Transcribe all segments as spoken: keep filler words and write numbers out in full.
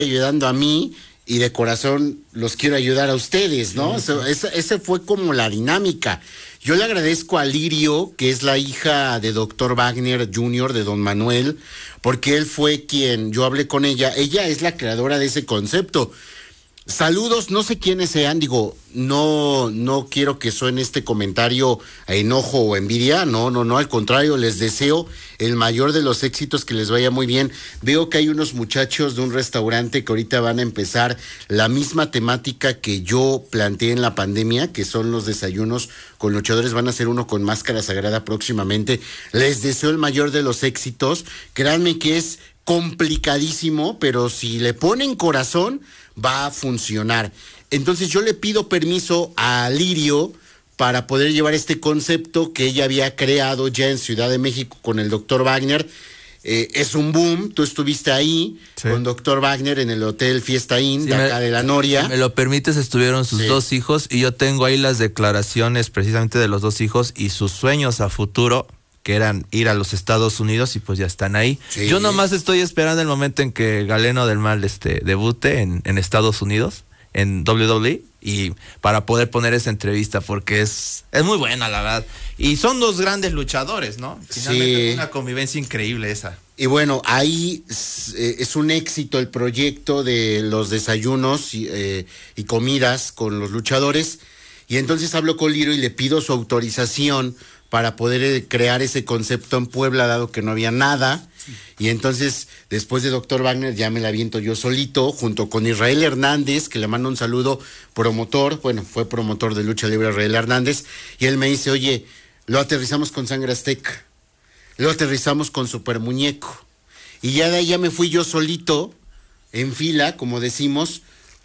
ayudando a mí y de corazón los quiero ayudar a ustedes, ¿no? Sí, sí. O sea, esa, esa fue como la dinámica. Yo le agradezco a Lirio, que es la hija de doctor Wagner junior, de don Manuel, porque él fue quien, yo hablé con ella, ella es la creadora de ese concepto. Saludos, no sé quiénes sean, digo, no, no quiero que suene este comentario a enojo o envidia, no, no, no, al contrario, les deseo el mayor de los éxitos, que les vaya muy bien. Veo que hay unos muchachos de un restaurante que ahorita van a empezar la misma temática que yo planteé en la pandemia, que son los desayunos con luchadores, van a hacer uno con máscara sagrada próximamente. Les deseo el mayor de los éxitos, créanme que es complicadísimo, pero si le ponen corazón, va a funcionar. Entonces yo le pido permiso a Lirio para poder llevar este concepto que ella había creado ya en Ciudad de México con el doctor Wagner. Eh, es un boom, tú estuviste ahí, sí, con doctor Wagner en el Hotel Fiesta Inn, sí, de acá me, de la Noria. Si me lo permites, estuvieron sus sí. dos hijos, y yo tengo ahí las declaraciones precisamente de los dos hijos y sus sueños a futuro, que eran ir a los Estados Unidos, y pues ya están ahí. Sí. Yo nomás estoy esperando el momento en que Galeno del Mal este, debute en, en Estados Unidos, en doble u doble u E, y para poder poner esa entrevista, porque es, es muy buena, la verdad. Y son dos grandes luchadores, ¿no? Finalmente sí. Es una convivencia increíble esa. Y bueno, ahí es, es un éxito el proyecto de los desayunos y, eh, y comidas con los luchadores. Y entonces hablo con Lirio y le pido su autorización para poder crear ese concepto en Puebla, dado que no había nada. Sí. Y entonces, después de doctor Wagner, ya me la aviento yo solito, junto con Israel Hernández, que le mando un saludo, promotor, bueno, fue promotor de lucha libre Israel Hernández, y él me dice, oye, lo aterrizamos con Sangre Azteca, lo aterrizamos con Super Muñeco, y ya de ahí ya me fui yo solito, en fila, como decimos,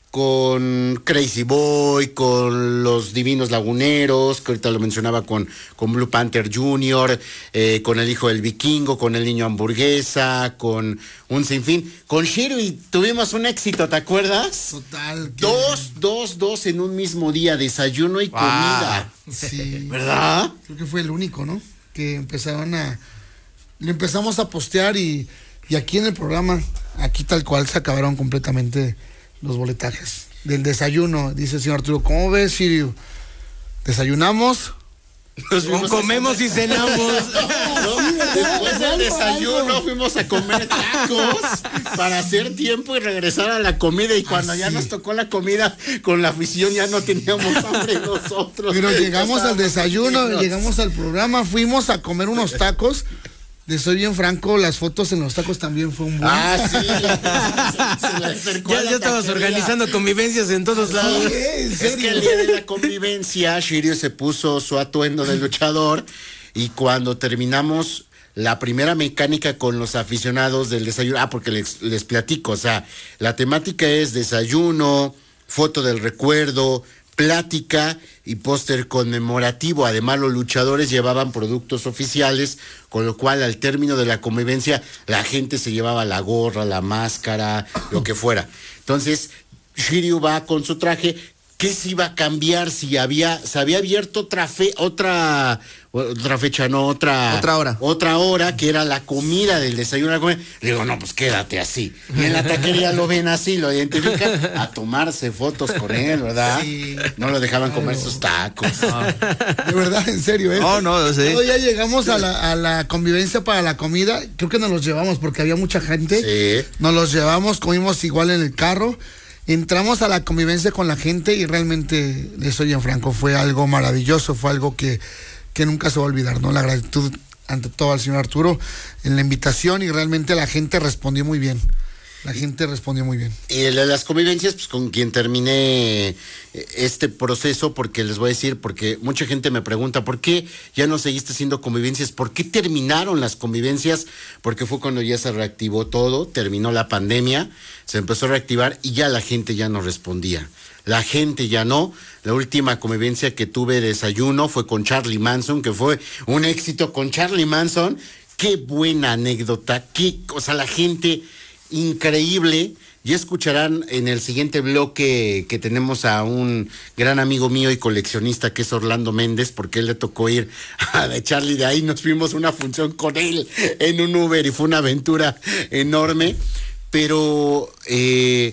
con Crazy Boy, con los Divinos Laguneros, que ahorita lo mencionaba con, con Blue Panther junior, eh, con el hijo del vikingo, con el niño hamburguesa, con un sinfín, con Shiro, y tuvimos un éxito, ¿te acuerdas? Total. Que... Dos, dos, dos en un mismo día, desayuno y wow. comida. Sí. ¿Verdad? Creo que fue el único, ¿no? Que empezaron a... Le empezamos a postear y, y aquí en el programa, aquí tal cual se acabaron completamente los boletajes del desayuno. Dice el señor Arturo, ¿cómo ves, Sirio? ¿Desayunamos? Nos comemos y cenamos. No, después del desayuno fuimos a comer tacos para hacer tiempo y regresar a la comida, y cuando ah, ya sí. nos tocó la comida con la afición ya no teníamos hambre nosotros. Pero llegamos al desayuno, tranquilos. Llegamos al programa, fuimos a comer unos tacos. De soy bien franco, las fotos en los tacos también fue un buen. Ah, sí. Se, se ya ya estabas organizando convivencias en todos lados. Sí, ¿en serio? Es que el día de la convivencia, Shirio se puso su atuendo de luchador, y cuando terminamos la primera mecánica con los aficionados del desayuno, ah, porque les, les platico, o sea, la temática es desayuno, foto del recuerdo, plática y póster conmemorativo. Además, los luchadores llevaban productos oficiales, con lo cual al término de la convivencia la gente se llevaba la gorra, la máscara, lo que fuera. Entonces Shiryu va con su traje. ¿Qué se iba a cambiar? Si había, se había abierto otra fe, otra, otra fecha, no, otra, otra hora, otra hora, que era la comida del desayuno. La comida. Le digo, no, pues quédate así. Y en la taquería lo ven así, lo identifican, a tomarse fotos con él, ¿verdad? Sí. No lo dejaban claro. comer sus tacos. No. De verdad, en serio, ¿eh? No, no, sí. Luego ya llegamos a la, a la convivencia para la comida. Creo que nos los llevamos porque había mucha gente. Sí. Nos los llevamos, comimos igual en el carro. Entramos a la convivencia con la gente y realmente, le soy en franco, fue algo maravilloso, fue algo que, que nunca se va a olvidar, ¿no? La gratitud ante todo al señor Arturo en la invitación, y realmente la gente respondió muy bien. La gente respondió muy bien. Y de las convivencias, pues con quien terminé este proceso, porque les voy a decir, porque mucha gente me pregunta, ¿por qué ya no seguiste haciendo convivencias? ¿Por qué terminaron las convivencias? Porque fue cuando ya se reactivó todo, terminó la pandemia, se empezó a reactivar y ya la gente ya no respondía. La gente ya no. La última convivencia que tuve de desayuno fue con Charlie Manson, que fue un éxito con Charlie Manson. Qué buena anécdota, qué, o sea, la gente... increíble. Ya escucharán en el siguiente bloque que tenemos a un gran amigo mío y coleccionista, que es Orlando Méndez, porque él le tocó ir a de Charlie. De ahí nos fuimos una función con él en un Uber y fue una aventura enorme. Pero eh,